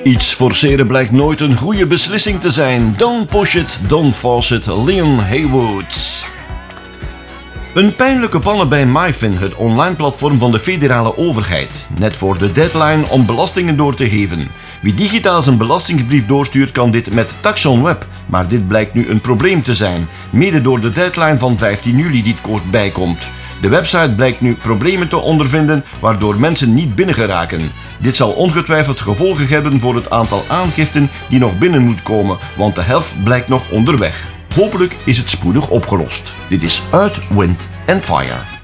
Iets forceren blijkt nooit een goede beslissing te zijn. Don't push it, don't force it. Leon Haywood. Een pijnlijke pannen bij MyFin, het online platform van de federale overheid. Net voor de deadline om belastingen door te geven. Wie digitaal zijn belastingsbrief doorstuurt kan dit met Taxon Web. Maar dit blijkt nu een probleem te zijn. Mede door de deadline van 15 juli die kort bijkomt. De website blijkt nu problemen te ondervinden waardoor mensen niet binnengeraken. Dit zal ongetwijfeld gevolgen hebben voor het aantal aangiften die nog binnen moet komen, want de helft blijkt nog onderweg. Hopelijk is het spoedig opgelost. Dit is Earth, Wind and Fire.